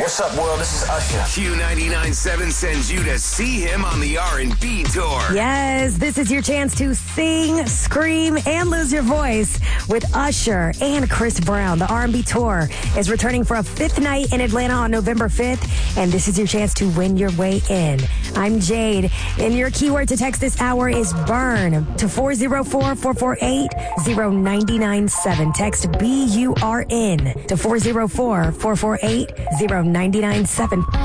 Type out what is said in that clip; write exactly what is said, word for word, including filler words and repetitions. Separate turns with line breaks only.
What's up, world? This is Usher.
Q ninety-nine point seven sends you to see him on the R and B tour.
Yes, this is your chance to sing, scream, and lose your voice with Usher and Chris Brown. The R and B tour is returning for a fifth night in Atlanta on November fifth, and this is your chance to win your way in. I'm Jade, and your keyword to text this hour is BURN to four oh four, four four eight, oh nine nine seven. Text B U R N to four oh four, four four eight, oh nine nine seven.